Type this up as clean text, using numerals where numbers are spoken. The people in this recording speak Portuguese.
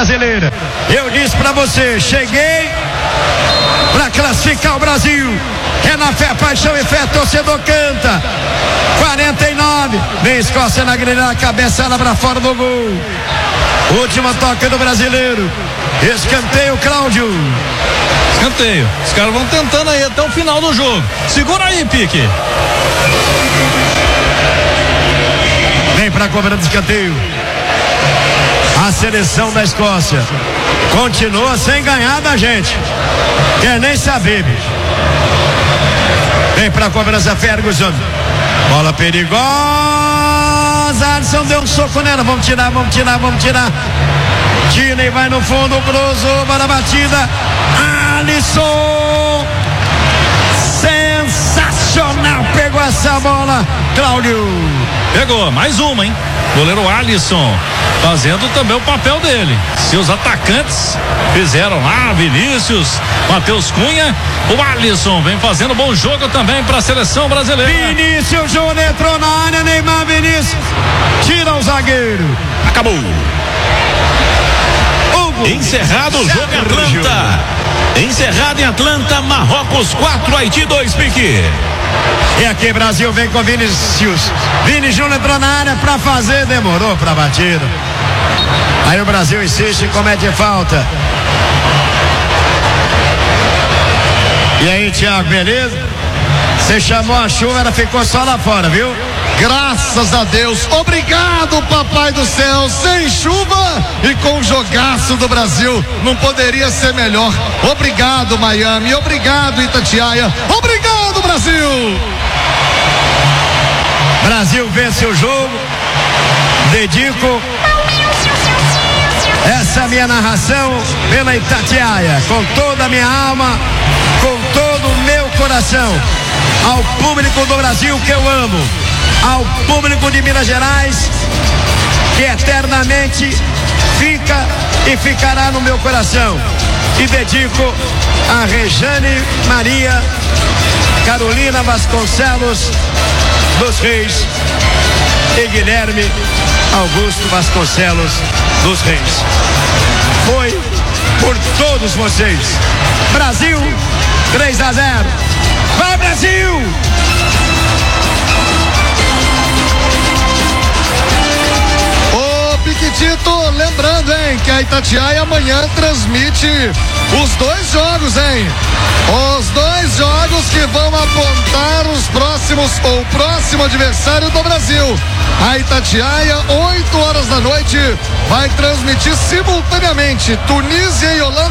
brasileira. Eu disse pra você, cheguei pra classificar o Brasil. É na fé, paixão e fé, torcedor canta. 49, vem Escócia na grelha, cabeçada pra fora do gol. Última toque do brasileiro. Escanteio, Cláudio. Escanteio. Os caras vão tentando aí até o final do jogo. Segura aí, Pique. Vem pra cobrança de escanteio. A seleção da Escócia continua sem ganhar da gente. Quer nem saber, bicho. Vem pra cobrança, Ferguson. Bola perigosa. Alisson deu um soco nela. Vamos tirar. Tira e vai no fundo. Cruzou para a batida. Alisson. Sensacional. Pegou essa bola, Cláudio. Pegou, mais uma, hein? Goleiro Alisson fazendo também o papel dele. Seus atacantes fizeram lá, Vinícius, Matheus Cunha, o Alisson vem fazendo bom jogo também para a seleção brasileira. Vinícius Júnior entrou na área, Neymar, Vinícius, tira o zagueiro. Acabou. Encerrado o jogo em Atlanta. Encerrado em Atlanta, Marrocos 4, Haiti 2, Pique. E aqui Brasil vem com Vinícius. Vini Júnior entrou na área pra fazer, demorou pra batida. Aí o Brasil insiste e comete falta. E aí, Thiago, beleza? Você chamou a chuva, ela ficou só lá fora, viu? Graças a Deus, obrigado papai do céu, sem chuva e com o jogaço do Brasil, não poderia ser melhor. Obrigado Miami, obrigado Itatiaia, obrigado Brasil. Brasil vence o jogo. Dedico essa minha narração pela Itatiaia, com toda a minha alma, com todo o meu coração, ao público do Brasil que eu amo, ao público de Minas Gerais, que eternamente fica e ficará no meu coração. E dedico a Rejane Maria Carolina Vasconcelos dos Reis e Guilherme Augusto Vasconcelos dos Reis. Foi por todos vocês. Brasil 3-0. Vai Brasil! Piquitito, lembrando, hein, que a Itatiaia amanhã transmite os dois jogos, hein? Os dois jogos que vão apontar o próximo adversário do Brasil. A Itatiaia, 8 horas da noite, vai transmitir simultaneamente Tunísia e Holanda.